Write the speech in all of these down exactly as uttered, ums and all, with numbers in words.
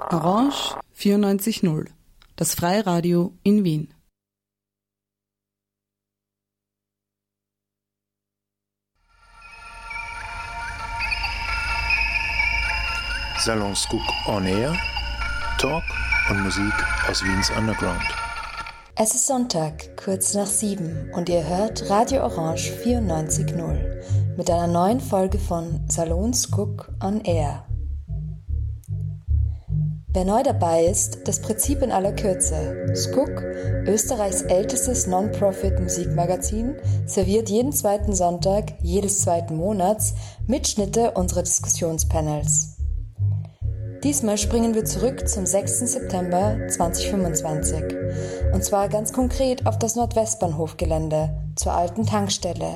Orange vierundneunzig Komma null, das Freiradio in Wien. Salon Skook on Air, Talk und Musik aus Wiens Underground. Es ist Sonntag, kurz nach sieben, und ihr hört Radio Orange vierundneunzig Komma null mit einer neuen Folge von Salon Skook on Air. Wer neu dabei ist, das Prinzip in aller Kürze. Skook, Österreichs ältestes Non-Profit-Musikmagazin, serviert jeden zweiten Sonntag jedes zweiten Monats Mitschnitte unserer Diskussionspanels. Diesmal springen wir zurück zum sechsten September zweitausendfünfundzwanzig. Und zwar ganz konkret auf das Nordwestbahnhofgelände, zur alten Tankstelle.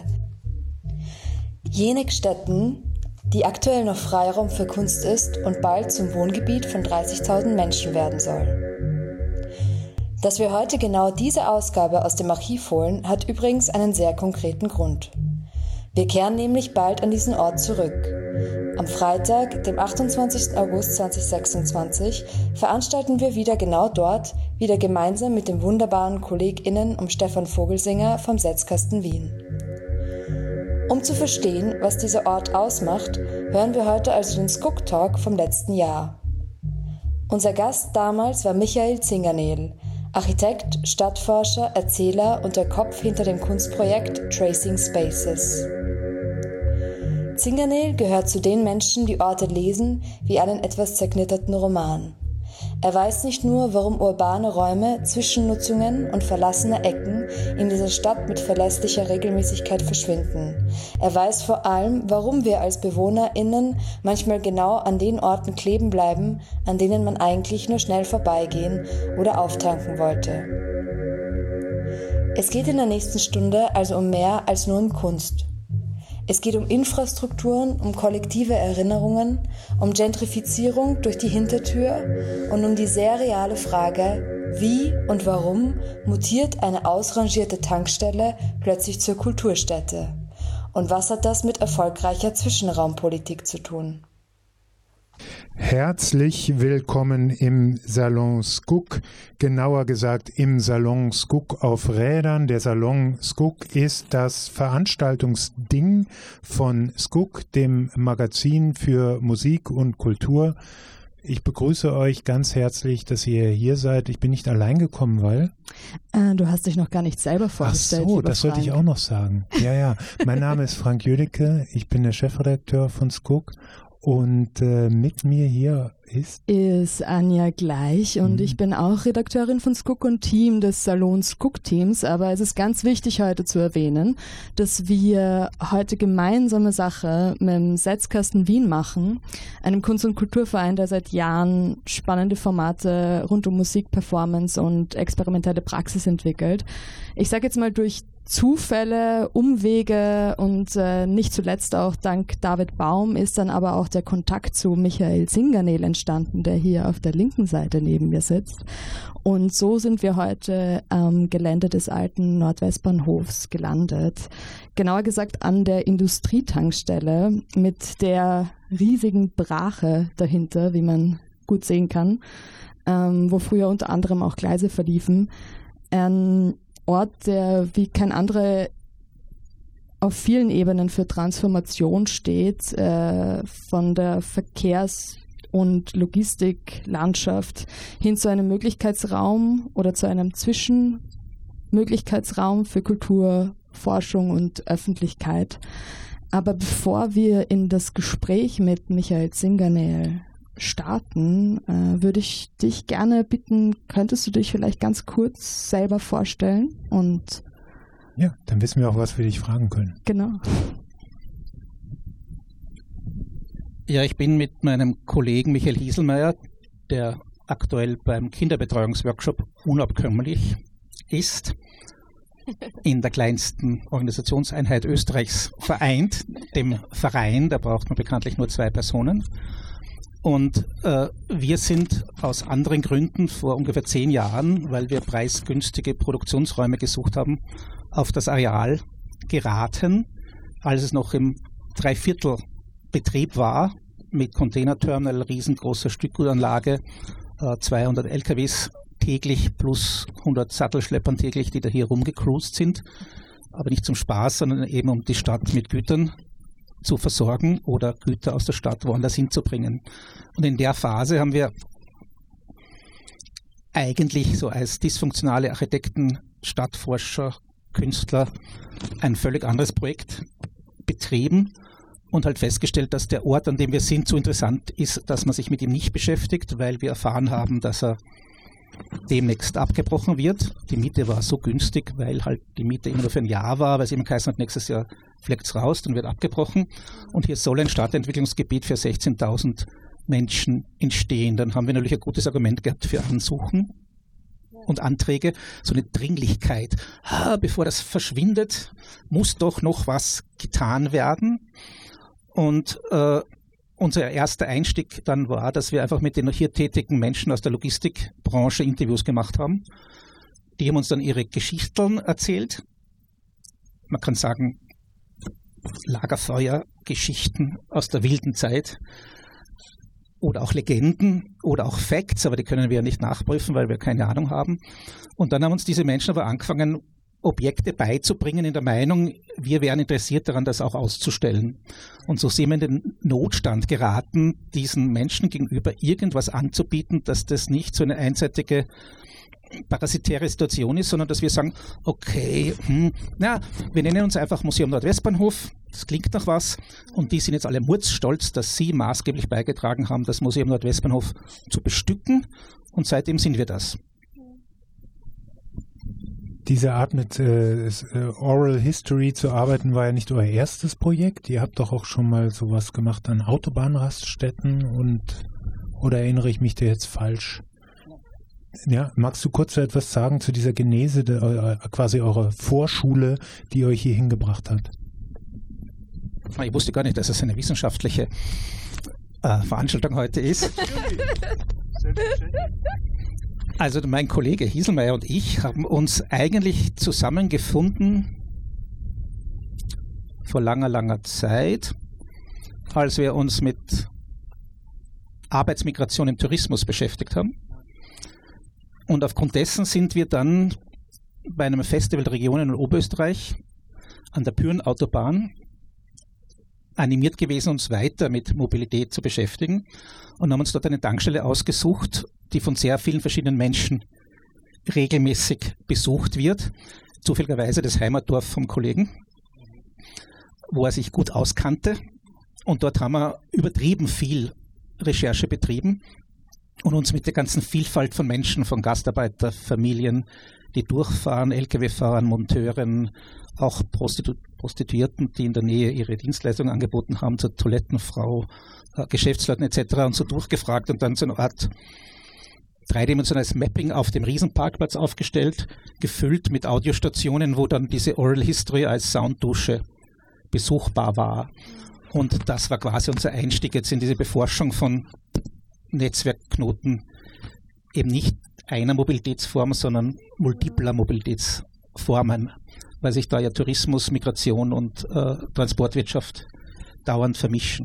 Jene Stätten, die aktuell noch Freiraum für Kunst ist und bald zum Wohngebiet von dreißigtausend Menschen werden soll. Dass wir heute genau diese Ausgabe aus dem Archiv holen, hat übrigens einen sehr konkreten Grund. Wir kehren nämlich bald an diesen Ort zurück. Am Freitag, dem achtundzwanzigsten August zweitausendsechsundzwanzig, veranstalten wir wieder genau dort, wieder gemeinsam mit dem wunderbaren KollegInnen um Stefan Vogelsinger vom Setzkasten Wien. Um zu verstehen, was dieser Ort ausmacht, hören wir heute also den Skook Talk vom letzten Jahr. Unser Gast damals war Michael Zingernehl, Architekt, Stadtforscher, Erzähler und der Kopf hinter dem Kunstprojekt Tracing Spaces. Zingernehl gehört zu den Menschen, die Orte lesen wie einen etwas zerknitterten Roman. Er weiß nicht nur, warum urbane Räume, Zwischennutzungen und verlassene Ecken in dieser Stadt mit verlässlicher Regelmäßigkeit verschwinden. Er weiß vor allem, warum wir als BewohnerInnen manchmal genau an den Orten kleben bleiben, an denen man eigentlich nur schnell vorbeigehen oder auftanken wollte. Es geht in der nächsten Stunde also um mehr als nur um Kunst. Es geht um Infrastrukturen, um kollektive Erinnerungen, um Gentrifizierung durch die Hintertür und um die sehr reale Frage, wie und warum mutiert eine ausrangierte Tankstelle plötzlich zur Kulturstätte? Und was hat das mit erfolgreicher Zwischenraumpolitik zu tun? Herzlich willkommen im Salon Skook, genauer gesagt im Salon Skook auf Rädern. Der Salon Skook ist das Veranstaltungsding von Skook, dem Magazin für Musik und Kultur. Ich begrüße euch ganz herzlich, dass ihr hier seid. Ich bin nicht allein gekommen, weil... Äh, du hast dich noch gar nicht selber vorgestellt. Ach so, das sollte ich auch noch sagen. Ja, ja. Mein Name ist Frank Jödecke, ich bin der Chefredakteur von Skook. Und äh, mit mir hier ist... Ist Anja Gleich und mhm. ich bin auch Redakteurin von Skook und Team des Salon Skook Teams, aber es ist ganz wichtig heute zu erwähnen, dass wir heute gemeinsame Sache mit dem Setzkasten Wien machen, einem Kunst- und Kulturverein, der seit Jahren spannende Formate rund um Musik, Performance und experimentelle Praxis entwickelt. Ich sage jetzt mal durch Zufälle, Umwege und äh, nicht zuletzt auch dank David Baum ist dann aber auch der Kontakt zu Michael Zingernehl entstanden, der hier auf der linken Seite neben mir sitzt. Und so sind wir heute am Gelände des alten Nordwestbahnhofs gelandet. Genauer gesagt an der Industrietankstelle mit der riesigen Brache dahinter, wie man gut sehen kann, ähm, wo früher unter anderem auch Gleise verliefen. Ein Ort, der wie kein anderer auf vielen Ebenen für Transformation steht, äh, von der Verkehrs- und Logistiklandschaft hin zu einem Möglichkeitsraum oder zu einem Zwischenmöglichkeitsraum für Kultur, Forschung und Öffentlichkeit. Aber bevor wir in das Gespräch mit Michael Zingernehl starten, äh, würde ich dich gerne bitten, könntest du dich vielleicht ganz kurz selber vorstellen? Und ja, dann wissen wir auch, was wir dich fragen können. Genau. Ja, ich bin mit meinem Kollegen Michael Hieselmeier, der aktuell beim Kinderbetreuungsworkshop unabkömmlich ist, in der kleinsten Organisationseinheit Österreichs vereint, dem Verein, da braucht man bekanntlich nur zwei Personen. Und äh, wir sind aus anderen Gründen vor ungefähr zehn Jahren, weil wir preisgünstige Produktionsräume gesucht haben, auf das Areal geraten, als es noch im Dreiviertelbetrieb war mit Containerterminal, riesengroßer Stückgutanlage, äh, zweihundert L K Ws täglich plus hundert Sattelschleppern täglich, die da hier rumgecruised sind, aber nicht zum Spaß, sondern eben um die Stadt mit Gütern zu versorgen oder Güter aus der Stadt woanders hinzubringen. Und in der Phase haben wir eigentlich so als dysfunktionale Architekten, Stadtforscher, Künstler ein völlig anderes Projekt betrieben und halt festgestellt, dass der Ort, an dem wir sind, so interessant ist, dass man sich mit ihm nicht beschäftigt, weil wir erfahren haben, dass er demnächst abgebrochen wird. Die Miete war so günstig, weil halt die Miete immer nur für ein Jahr war, weil es eben geheißen hat, nächstes Jahr fleckt es raus, dann wird abgebrochen. Und hier soll ein Stadtentwicklungsgebiet für sechzehntausend Menschen entstehen. Dann haben wir natürlich ein gutes Argument gehabt für Ansuchen und Anträge, so eine Dringlichkeit. Ah, bevor das verschwindet, muss doch noch was getan werden. Und äh, unser erster Einstieg dann war, dass wir einfach mit den hier tätigen Menschen aus der Logistikbranche Interviews gemacht haben. Die haben uns dann ihre Geschichten erzählt. Man kann sagen, Lagerfeuergeschichten aus der wilden Zeit oder auch Legenden oder auch Facts, aber die können wir ja nicht nachprüfen, weil wir keine Ahnung haben. Und dann haben uns diese Menschen aber angefangen, Objekte beizubringen in der Meinung, wir wären interessiert daran, das auch auszustellen. Und so sind wir in den Notstand geraten, diesen Menschen gegenüber irgendwas anzubieten, dass das nicht so eine einseitige parasitäre Situation ist, sondern dass wir sagen, okay, hm, na, wir nennen uns einfach Museum Nordwestbahnhof, das klingt nach was, und die sind jetzt alle murzstolz, dass sie maßgeblich beigetragen haben, das Museum Nordwestbahnhof zu bestücken, und seitdem sind wir das. Diese Art mit äh, Oral History zu arbeiten war ja nicht euer erstes Projekt. Ihr habt doch auch schon mal sowas gemacht an Autobahnraststätten und oder erinnere ich mich da jetzt falsch? Ja, magst du kurz etwas sagen zu dieser Genese, der, äh, quasi eurer Vorschule, die euch hier hingebracht hat? Ich wusste gar nicht, dass es eine wissenschaftliche äh, Veranstaltung heute ist. Also mein Kollege Hieselmeier und ich haben uns eigentlich zusammengefunden vor langer, langer Zeit, als wir uns mit Arbeitsmigration im Tourismus beschäftigt haben. Und aufgrund dessen sind wir dann bei einem Festival der Regionen in Oberösterreich an der Pyrenautobahn animiert gewesen, uns weiter mit Mobilität zu beschäftigen, und haben uns dort eine Tankstelle ausgesucht, die von sehr vielen verschiedenen Menschen regelmäßig besucht wird. Zufälligerweise das Heimatdorf vom Kollegen, wo er sich gut auskannte. Und dort haben wir übertrieben viel Recherche betrieben und uns mit der ganzen Vielfalt von Menschen, von Gastarbeiter, Familien, die durchfahren, L K W-Fahrern, Monteuren, auch Prostitu- Prostituierten, die in der Nähe ihre Dienstleistungen angeboten haben, zur Toilettenfrau, äh, Geschäftsleuten et cetera und so durchgefragt und dann so eine Art dreidimensionales Mapping auf dem Riesenparkplatz aufgestellt, gefüllt mit Audiostationen, wo dann diese Oral History als Sounddusche besuchbar war. Und das war quasi unser Einstieg jetzt in diese Beforschung von Netzwerkknoten, eben nicht einer Mobilitätsform, sondern multipler Mobilitätsformen, weil sich da ja Tourismus, Migration und äh, Transportwirtschaft dauernd vermischen.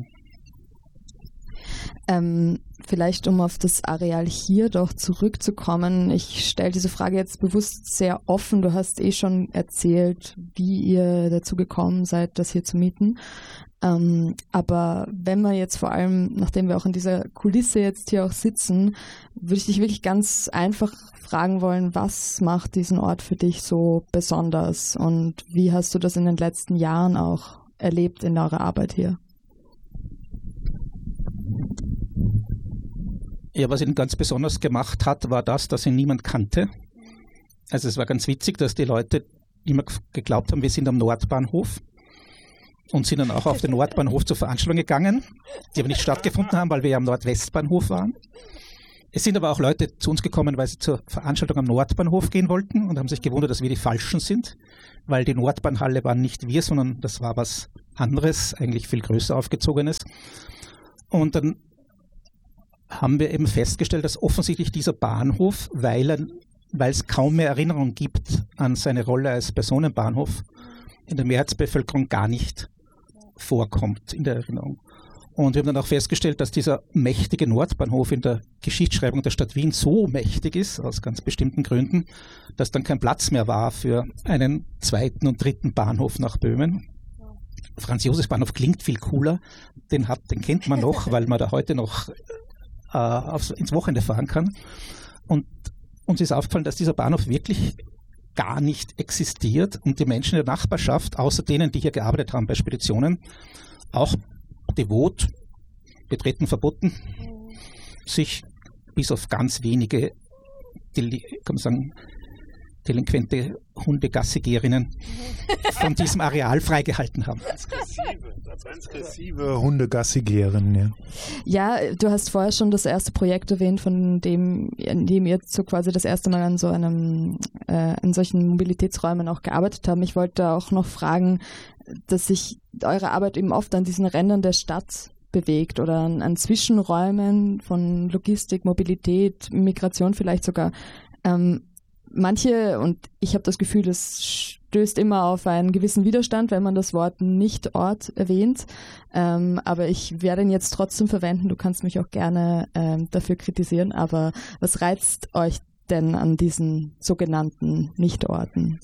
Ähm, vielleicht um auf das Areal hier doch zurückzukommen. Ich stelle diese Frage jetzt bewusst sehr offen. Du hast eh schon erzählt, wie ihr dazu gekommen seid, das hier zu mieten. Ähm, aber wenn wir jetzt vor allem, nachdem wir auch in dieser Kulisse jetzt hier auch sitzen, würde ich dich wirklich ganz einfach fragen wollen, was macht diesen Ort für dich so besonders und wie hast du das in den letzten Jahren auch erlebt in eurer Arbeit hier? Ja, was ihn ganz besonders gemacht hat, war das, dass ihn niemand kannte. Also es war ganz witzig, dass die Leute immer geglaubt haben, wir sind am Nordbahnhof und sind dann auch auf den Nordbahnhof zur Veranstaltung gegangen, die aber nicht stattgefunden haben, weil wir ja am Nordwestbahnhof waren. Es sind aber auch Leute zu uns gekommen, weil sie zur Veranstaltung am Nordbahnhof gehen wollten und haben sich gewundert, dass wir die Falschen sind, weil die Nordbahnhalle waren nicht wir, sondern das war was anderes, eigentlich viel größer aufgezogenes. Und dann haben wir eben festgestellt, dass offensichtlich dieser Bahnhof, weil, er, weil es kaum mehr Erinnerung gibt an seine Rolle als Personenbahnhof, in der Mehrheitsbevölkerung gar nicht vorkommt in der Erinnerung. Und wir haben dann auch festgestellt, dass dieser mächtige Nordbahnhof in der Geschichtsschreibung der Stadt Wien so mächtig ist, aus ganz bestimmten Gründen, dass dann kein Platz mehr war für einen zweiten und dritten Bahnhof nach Böhmen. Franz-Josefs-Bahnhof klingt viel cooler, den, hat, den kennt man noch, weil man da heute noch äh, aufs, ins Wochenende fahren kann. Und uns ist aufgefallen, dass dieser Bahnhof wirklich gar nicht existiert und die Menschen in der Nachbarschaft, außer denen, die hier gearbeitet haben bei Speditionen, auch devot, betreten verboten, sich bis auf ganz wenige, kann man sagen, delinquente Hundegassigerinnen von diesem Areal freigehalten haben. Transgressive Hundegassigerinnen, ja. Ja, du hast vorher schon das erste Projekt erwähnt, von dem, in dem ihr so quasi das erste Mal an so einem, äh, in solchen Mobilitätsräumen auch gearbeitet habt. Ich wollte auch noch fragen, dass sich eure Arbeit eben oft an diesen Rändern der Stadt bewegt oder an, an Zwischenräumen von Logistik, Mobilität, Migration vielleicht sogar. Ähm, Manche, und ich habe das Gefühl, es stößt immer auf einen gewissen Widerstand, wenn man das Wort Nicht-Ort erwähnt. Ähm, aber ich werde ihn jetzt trotzdem verwenden. Du kannst mich auch gerne ähm, dafür kritisieren. Aber was reizt euch denn an diesen sogenannten Nicht-Orten?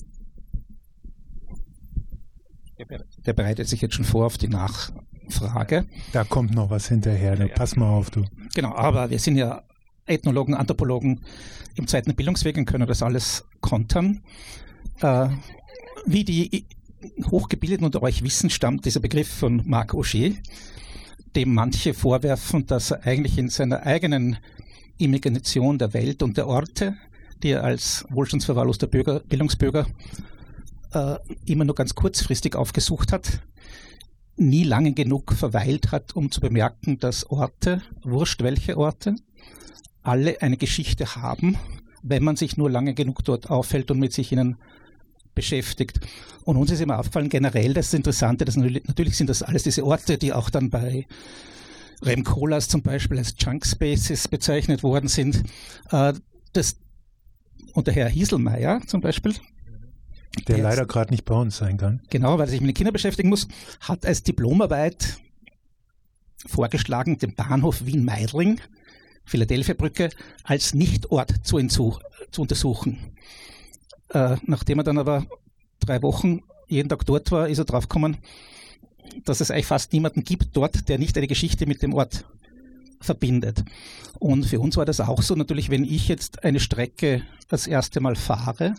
Der bereitet sich jetzt schon vor auf die Nachfrage. Da kommt noch was hinterher. Ja, pass mal auf, du. Genau, aber wir sind ja Ethnologen, Anthropologen im zweiten Bildungsweg und können das alles kontern. Äh, wie die Hochgebildeten unter euch wissen, stammt dieser Begriff von Marc Auger, dem manche vorwerfen, dass er eigentlich in seiner eigenen Imagination der Welt und der Orte, die er als wohlstandsverwahrloster Bürger, Bildungsbürger äh, immer nur ganz kurzfristig aufgesucht hat, nie lange genug verweilt hat, um zu bemerken, dass Orte, wurscht welche Orte, alle eine Geschichte haben, wenn man sich nur lange genug dort aufhält und mit sich ihnen beschäftigt. Und uns ist immer aufgefallen, generell, das Interessante, dass natürlich, natürlich sind das alles diese Orte, die auch dann bei Rem Koolhaas zum Beispiel als Junk Spaces bezeichnet worden sind. Äh, das, und der Herr Hieselmeier zum Beispiel, der, der leider gerade nicht bei uns sein kann. Genau, weil er sich mit den Kindern beschäftigen muss, hat als Diplomarbeit vorgeschlagen, den Bahnhof Wien-Meidling, Philadelphia-Brücke, als Nichtort zu, zu untersuchen. Äh, nachdem er dann aber drei Wochen jeden Tag dort war, ist er draufgekommen, dass es eigentlich fast niemanden gibt dort, der nicht eine Geschichte mit dem Ort verbindet. Und für uns war das auch so. Natürlich, wenn ich jetzt eine Strecke das erste Mal fahre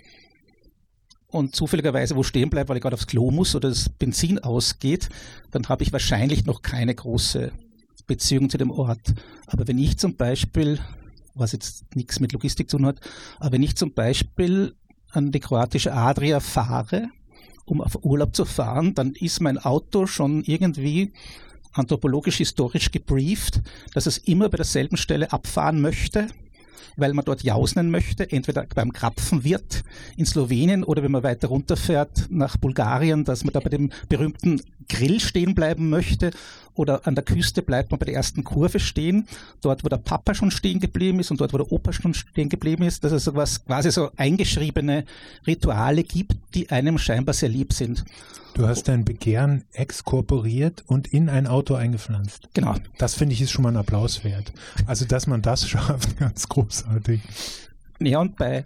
und zufälligerweise wo stehen bleibe, weil ich gerade aufs Klo muss oder das Benzin ausgeht, dann habe ich wahrscheinlich noch keine große Beziehung zu dem Ort. Aber wenn ich zum Beispiel, was jetzt nichts mit Logistik zu tun hat, aber wenn ich zum Beispiel an die kroatische Adria fahre, um auf Urlaub zu fahren, dann ist mein Auto schon irgendwie anthropologisch-historisch gebrieft, dass es immer bei derselben Stelle abfahren möchte, weil man dort jausnen möchte, entweder beim Krapfenwirt in Slowenien oder wenn man weiter runterfährt nach Bulgarien, dass man da bei dem berühmten Grill stehen bleiben möchte oder an der Küste bleibt man bei der ersten Kurve stehen, dort wo der Papa schon stehen geblieben ist und dort wo der Opa schon stehen geblieben ist, dass es so was, quasi so eingeschriebene Rituale gibt, die einem scheinbar sehr lieb sind. Du hast dein Begehren exkorporiert und in ein Auto eingepflanzt. Genau. Das finde ich ist schon mal ein Applaus wert. Also, dass man das schafft, ganz großartig. Ja, und bei,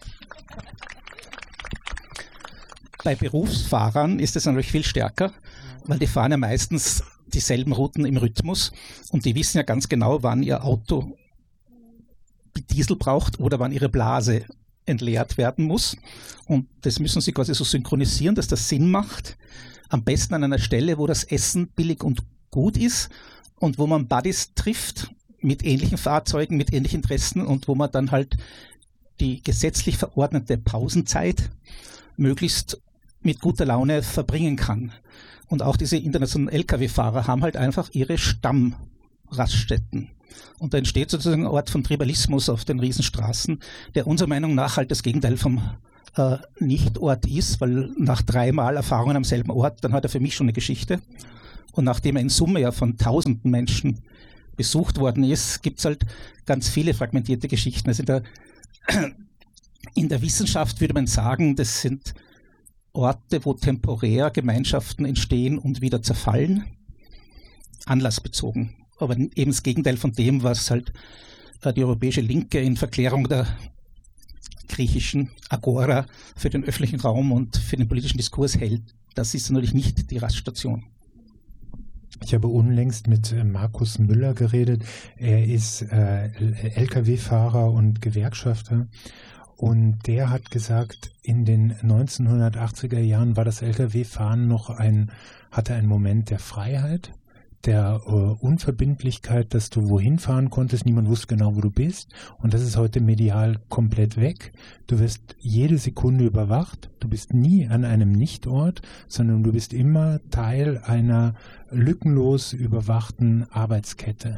bei Berufsfahrern ist es natürlich viel stärker, weil die fahren ja meistens dieselben Routen im Rhythmus und die wissen ja ganz genau, wann ihr Auto Diesel braucht oder wann ihre Blase entleert werden muss. Und das müssen sie quasi so synchronisieren, dass das Sinn macht. Am besten an einer Stelle, wo das Essen billig und gut ist und wo man Buddies trifft mit ähnlichen Fahrzeugen, mit ähnlichen Interessen und wo man dann halt die gesetzlich verordnete Pausenzeit möglichst mit guter Laune verbringen kann. Und auch diese internationalen L K W-Fahrer haben halt einfach ihre Stammraststätten. Und da entsteht sozusagen ein Ort von Tribalismus auf den Riesenstraßen, der unserer Meinung nach halt das Gegenteil vom äh, Nichtort ist, weil nach dreimal Erfahrungen am selben Ort, dann hat er für mich schon eine Geschichte. Und nachdem er in Summe ja von tausenden Menschen besucht worden ist, gibt es halt ganz viele fragmentierte Geschichten. Also in der, in der Wissenschaft würde man sagen, das sind Orte, wo temporär Gemeinschaften entstehen und wieder zerfallen. anlassbezogen. Aber eben das Gegenteil von dem, was halt äh, die europäische Linke in Verklärung der griechischen Agora für den öffentlichen Raum und für den politischen Diskurs hält. Das ist natürlich nicht die Raststation. Ich habe unlängst mit Markus Müller geredet. Er ist äh, L K W-Fahrer und Gewerkschafter. Und der hat gesagt, in den neunzehnhundertachtziger Jahren war das L K W-Fahren noch ein, hatte einen Moment der Freiheit, der äh, Unverbindlichkeit, dass du wohin fahren konntest, niemand wusste genau, wo du bist. Und das ist heute medial komplett weg. Du wirst jede Sekunde überwacht. Du bist nie an einem Nichtort, sondern du bist immer Teil einer lückenlos überwachten Arbeitskette.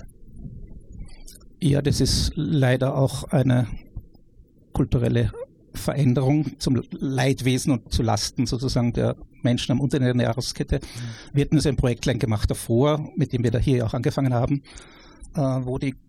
Ja, das ist leider auch eine kulturelle Veränderung zum Leidwesen und zu Lasten sozusagen der Menschen am Unteren der Nahrungskette. Mhm. Wir hatten so ein Projektlein gemacht davor, mit dem wir da hier auch angefangen haben, äh, wo die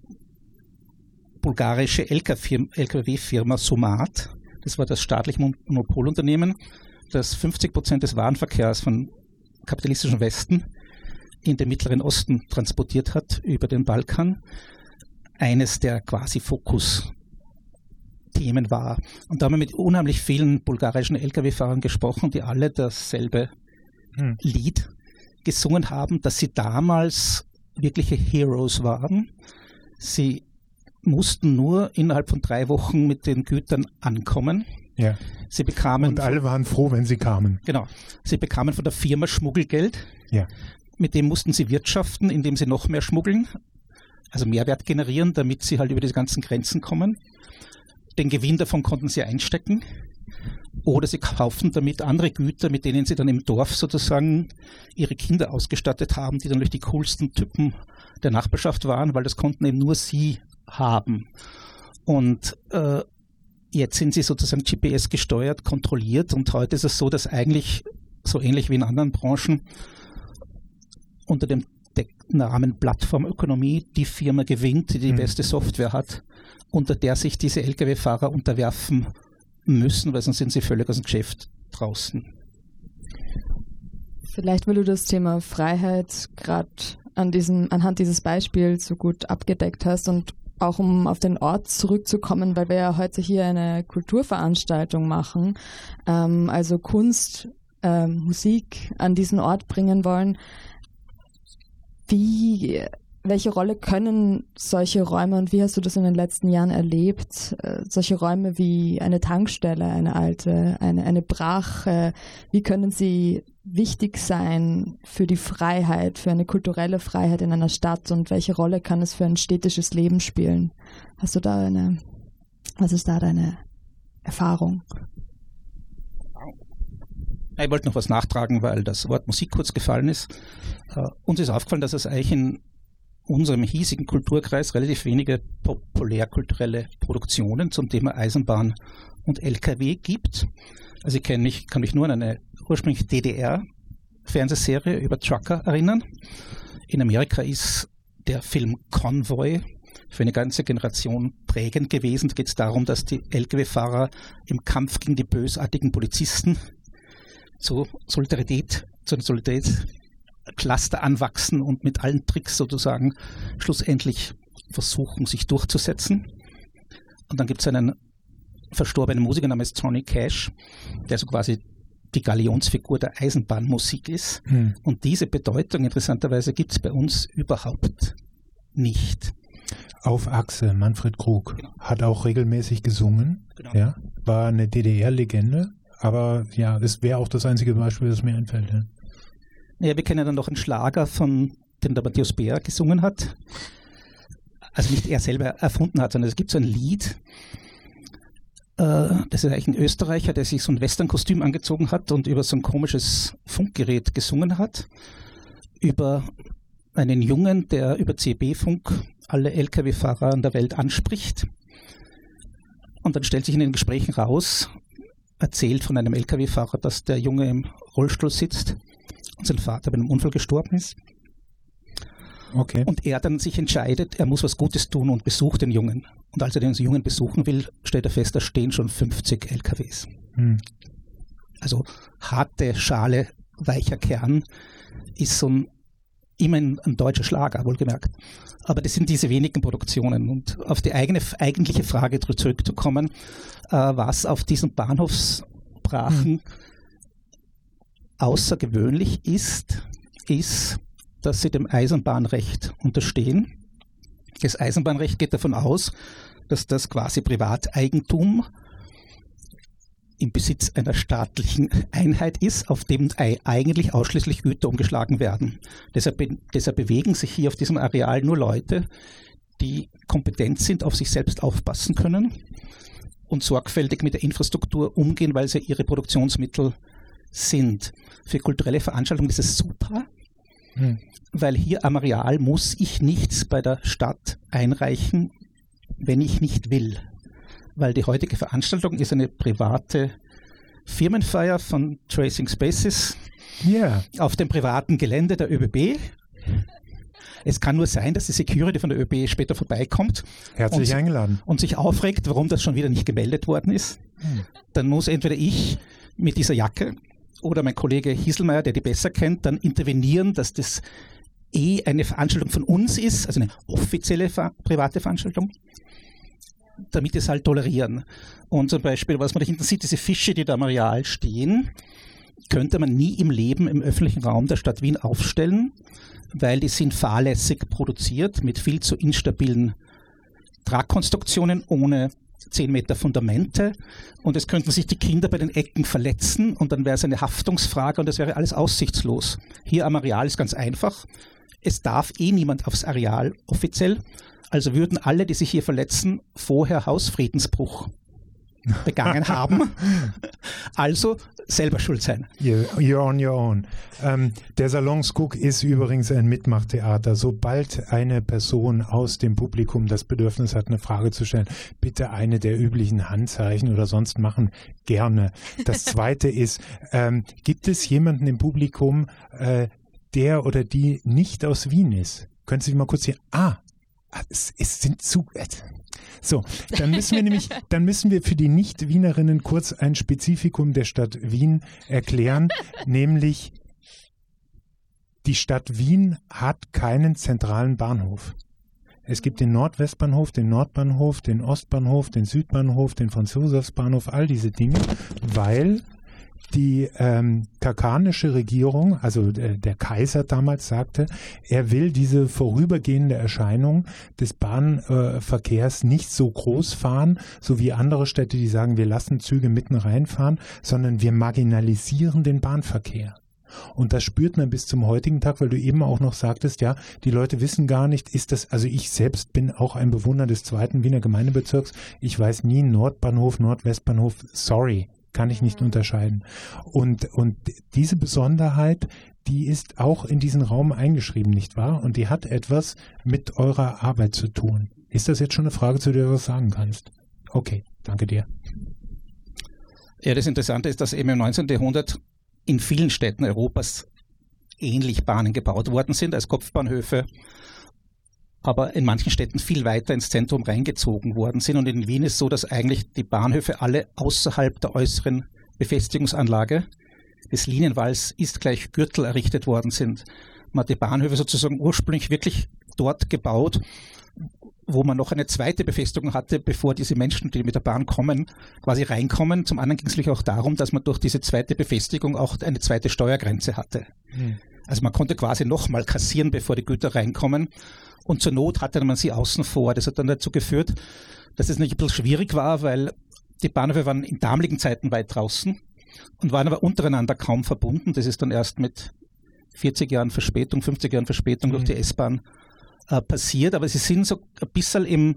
bulgarische L K W-Firma Somat, das war das staatliche Monopolunternehmen, das fünfzig Prozent des Warenverkehrs von kapitalistischen Westen in den Mittleren Osten transportiert hat, über den Balkan, eines der quasi Fokus Themen war. Und da haben wir mit unheimlich vielen bulgarischen L K W-Fahrern gesprochen, die alle dasselbe hm. Lied gesungen haben, dass sie damals wirkliche Heroes waren. Sie mussten nur innerhalb von drei Wochen mit den Gütern ankommen. Ja. Sie bekamen Und alle waren froh, wenn sie kamen. Genau. Sie bekamen von der Firma Schmuggelgeld. Ja. Mit dem mussten sie wirtschaften, indem sie noch mehr schmuggeln, also Mehrwert generieren, damit sie halt über diese ganzen Grenzen kommen. Den Gewinn davon konnten sie einstecken oder sie kauften damit andere Güter, mit denen sie dann im Dorf sozusagen ihre Kinder ausgestattet haben, die dann durch die coolsten Typen der Nachbarschaft waren, weil das konnten eben nur sie haben. Und äh, jetzt sind sie sozusagen G P S gesteuert, kontrolliert und heute ist es so, dass eigentlich so ähnlich wie in anderen Branchen unter dem Namen Plattformökonomie die Firma gewinnt, die die mhm. beste Software hat, unter der sich diese L K W-Fahrer unterwerfen müssen, weil sonst sind sie völlig aus dem Geschäft draußen. Vielleicht, weil du das Thema Freiheit gerade an diesem, anhand dieses Beispiels so gut abgedeckt hast und auch um auf den Ort zurückzukommen, weil wir ja heute hier eine Kulturveranstaltung machen, ähm, also Kunst, ähm, Musik an diesen Ort bringen wollen. Wie, welche Rolle können solche Räume und wie hast du das in den letzten Jahren erlebt? Äh, solche Räume wie eine Tankstelle, eine alte, eine, eine Brache, wie können sie wichtig sein für die Freiheit, für eine kulturelle Freiheit in einer Stadt und welche Rolle kann es für ein städtisches Leben spielen? Hast du da eine, was ist da deine Erfahrung? Ich wollte noch was nachtragen, weil das Wort Musik kurz gefallen ist. Uh, uns ist aufgefallen, dass es eigentlich in unserem hiesigen Kulturkreis relativ wenige populärkulturelle Produktionen zum Thema Eisenbahn und L K W gibt. Also ich kann mich, kann mich nur an eine ursprünglich D D R-Fernsehserie über Trucker erinnern. In Amerika ist der Film Convoy für eine ganze Generation prägend gewesen. Da geht es darum, dass die L K W-Fahrer im Kampf gegen die bösartigen Polizisten zu Solidarität, zu einer Solidaritätscluster anwachsen und mit allen Tricks sozusagen schlussendlich versuchen, sich durchzusetzen. Und dann gibt es einen verstorbenen Musiker namens Johnny Cash, der so quasi die Galionsfigur der Eisenbahnmusik ist. Hm. Und diese Bedeutung interessanterweise gibt es bei uns überhaupt nicht. Auf Achse, Manfred Krug, genau. Hat auch regelmäßig gesungen, genau. Ja, war eine D D R-Legende. Aber ja, das wäre auch das einzige Beispiel, das mir einfällt. Ja. Ja, wir kennen dann noch einen Schlager, von dem der Matthias Beer gesungen hat. Also nicht er selber erfunden hat, sondern es gibt so ein Lied, äh, das ist eigentlich ein Österreicher, der sich so ein Western-Kostüm angezogen hat und über so ein komisches Funkgerät gesungen hat. Über einen Jungen, der über C B-Funk alle L K W-Fahrer in der Welt anspricht. Und dann stellt sich in den Gesprächen raus, erzählt von einem L K W-Fahrer, dass der Junge im Rollstuhl sitzt und sein Vater bei einem Unfall gestorben ist. Okay. Und er dann sich entscheidet, er muss was Gutes tun und besucht den Jungen. Und als er den Jungen besuchen will, stellt er fest, da stehen schon fünfzig L K Ws. Hm. Also harte Schale, weicher Kern ist so ein immer ein, ein deutscher Schlager, wohlgemerkt. Aber das sind diese wenigen Produktionen. Und auf die eigene eigentliche Frage zurückzukommen, äh, was auf diesen Bahnhofsbrachen mhm. außergewöhnlich ist, ist, dass sie dem Eisenbahnrecht unterstehen. Das Eisenbahnrecht geht davon aus, dass das quasi Privateigentum im Besitz einer staatlichen Einheit ist, auf dem eigentlich ausschließlich Güter umgeschlagen werden. Deshalb, deshalb bewegen sich hier auf diesem Areal nur Leute, die kompetent sind, auf sich selbst aufpassen können und sorgfältig mit der Infrastruktur umgehen, weil sie ihre Produktionsmittel sind. Für kulturelle Veranstaltungen ist es super, hm. weil hier am Areal muss ich nichts bei der Stadt einreichen, wenn ich nicht will. Weil die heutige Veranstaltung ist eine private Firmenfeier von Tracing Spaces yeah. auf dem privaten Gelände der ÖBB. Es kann nur sein, dass die Security von der ÖBB später vorbeikommt Herzlich und, eingeladen. und sich aufregt, warum das schon wieder nicht gemeldet worden ist. Hm. Dann muss entweder ich mit dieser Jacke oder mein Kollege Hieselmeier, der die besser kennt, dann intervenieren, dass das eh eine Veranstaltung von uns ist, also eine offizielle private Veranstaltung, damit wir es halt tolerieren. Und zum Beispiel, was man da hinten sieht, diese Fische, die da am Areal stehen, könnte man nie im Leben im öffentlichen Raum der Stadt Wien aufstellen, weil die sind fahrlässig produziert mit viel zu instabilen Tragkonstruktionen ohne zehn Meter Fundamente, und es könnten sich die Kinder bei den Ecken verletzen und dann wäre es eine Haftungsfrage und das wäre alles aussichtslos. Hier am Areal ist ganz einfach. Es darf eh niemand aufs Areal offiziell. Also würden alle, die sich hier verletzen, vorher Hausfriedensbruch begangen haben. Also selber schuld sein. You're on your own. Ähm, der Salon Skook ist übrigens ein Mitmachtheater. Sobald eine Person aus dem Publikum das Bedürfnis hat, eine Frage zu stellen, bitte eine der üblichen Handzeichen oder sonst machen, gerne. Das Zweite ist, ähm, gibt es jemanden im Publikum, äh, der oder die nicht aus Wien ist? Können Sie mal kurz hier, ah, Es, es sind zu. So, dann müssen wir nämlich, dann müssen wir für die Nicht-Wienerinnen kurz ein Spezifikum der Stadt Wien erklären, nämlich die Stadt Wien hat keinen zentralen Bahnhof. Es gibt den Nordwestbahnhof, den Nordbahnhof, den Ostbahnhof, den Südbahnhof, den Franz-Josefs-Bahnhof, all diese Dinge, weil die ähm, kakanische Regierung, also äh, der Kaiser damals sagte, er will diese vorübergehende Erscheinung des Bahnverkehrs äh, nicht so groß fahren, so wie andere Städte, die sagen, wir lassen Züge mitten reinfahren, sondern wir marginalisieren den Bahnverkehr. Und das spürt man bis zum heutigen Tag, weil du eben auch noch sagtest, ja, die Leute wissen gar nicht, ist das, also ich selbst bin auch ein Bewohner des zweiten Wiener Gemeindebezirks, ich weiß nie Nordbahnhof, Nordwestbahnhof, sorry. Kann ich nicht unterscheiden. Und, und diese Besonderheit, die ist auch in diesen Raum eingeschrieben, nicht wahr? Und die hat etwas mit eurer Arbeit zu tun. Ist das jetzt schon eine Frage, zu der du was sagen kannst? Okay, danke dir. Ja, das Interessante ist, dass eben im neunzehnten Jahrhundert in vielen Städten Europas ähnlich Bahnen gebaut worden sind als Kopfbahnhöfe, aber in manchen Städten viel weiter ins Zentrum reingezogen worden sind. Und in Wien ist es so, dass eigentlich die Bahnhöfe alle außerhalb der äußeren Befestigungsanlage des Linienwalls ist gleich Gürtel errichtet worden sind. Man hat die Bahnhöfe sozusagen ursprünglich wirklich dort gebaut, wo man noch eine zweite Befestigung hatte, bevor diese Menschen, die mit der Bahn kommen, quasi reinkommen. Zum anderen ging es natürlich auch darum, dass man durch diese zweite Befestigung auch eine zweite Steuergrenze hatte. Mhm. Also man konnte quasi nochmal kassieren, bevor die Güter reinkommen. Und zur Not hatte man sie außen vor. Das hat dann dazu geführt, dass es nicht ein bisschen schwierig war, weil die Bahnhöfe waren in damaligen Zeiten weit draußen und waren aber untereinander kaum verbunden. Das ist dann erst mit vierzig Jahren Verspätung, fünfzig Jahren Verspätung mhm. durch die S-Bahn äh, passiert. Aber sie sind so ein bisschen im,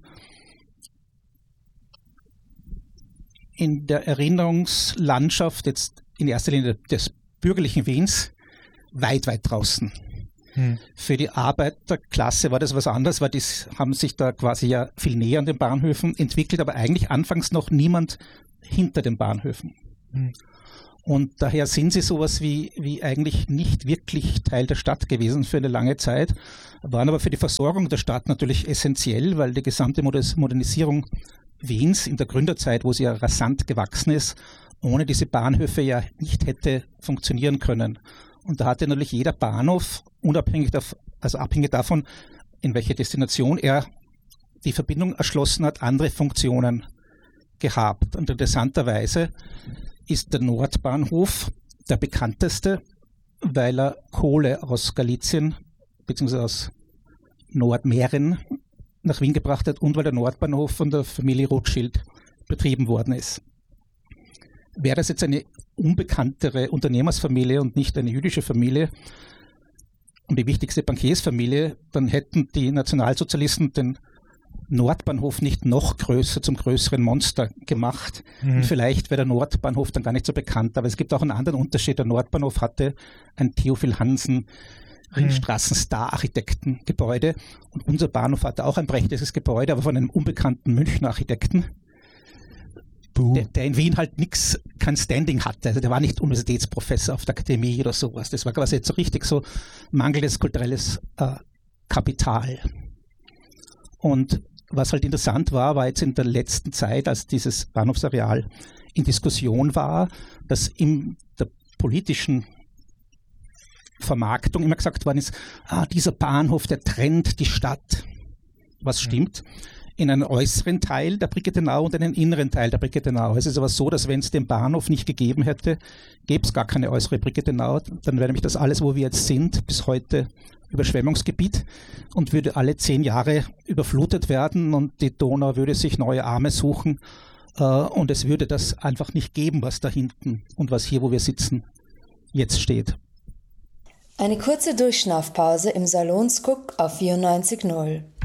in der Erinnerungslandschaft jetzt in erster Linie des bürgerlichen Wiens weit, weit draußen. Hm. Für die Arbeiterklasse war das was anderes, weil die haben sich da quasi ja viel näher an den Bahnhöfen entwickelt, aber eigentlich anfangs noch niemand hinter den Bahnhöfen. Hm. Und daher sind sie sowas wie, wie eigentlich nicht wirklich Teil der Stadt gewesen für eine lange Zeit, waren aber für die Versorgung der Stadt natürlich essentiell, weil die gesamte Modernisierung Wiens in der Gründerzeit, wo sie ja rasant gewachsen ist, ohne diese Bahnhöfe ja nicht hätte funktionieren können. Und da hatte natürlich jeder Bahnhof, unabhängig davon, also abhängig davon, in welche Destination er die Verbindung erschlossen hat, andere Funktionen gehabt. Und interessanterweise ist der Nordbahnhof der bekannteste, weil er Kohle aus Galizien bzw. aus Nordmähren nach Wien gebracht hat und weil der Nordbahnhof von der Familie Rothschild betrieben worden ist. Wäre das jetzt eine unbekanntere Unternehmersfamilie und nicht eine jüdische Familie und die wichtigste Bankiersfamilie, dann hätten die Nationalsozialisten den Nordbahnhof nicht noch größer zum größeren Monster gemacht. Mhm. Und vielleicht wäre der Nordbahnhof dann gar nicht so bekannt. Aber es gibt auch einen anderen Unterschied. Der Nordbahnhof hatte ein Theophil Hansen Ringstraßen-Star-Architektengebäude und unser Bahnhof hatte auch ein prächtiges Gebäude, aber von einem unbekannten Münchner Architekten, der, der in Wien halt nichts, kein Standing hatte. Also der war nicht Universitätsprofessor auf der Akademie oder sowas. Das war quasi jetzt so richtig so mangelndes kulturelles äh, Kapital. Und was halt interessant war, war jetzt in der letzten Zeit, als dieses Bahnhofsareal in Diskussion war, dass in der politischen Vermarktung immer gesagt worden ist, ah, dieser Bahnhof, der trennt die Stadt. Was stimmt? In einen äußeren Teil der Brigittenau und einen inneren Teil der Brigittenau. Es ist aber so, dass wenn es den Bahnhof nicht gegeben hätte, gäbe es gar keine äußere Brigittenau. Dann wäre nämlich das alles, wo wir jetzt sind, bis heute Überschwemmungsgebiet und würde alle zehn Jahre überflutet werden und die Donau würde sich neue Arme suchen äh, und es würde das einfach nicht geben, was da hinten und was hier, wo wir sitzen, jetzt steht. Eine kurze Durchschnaufpause im Salon Skook auf vierundneunzig Komma null.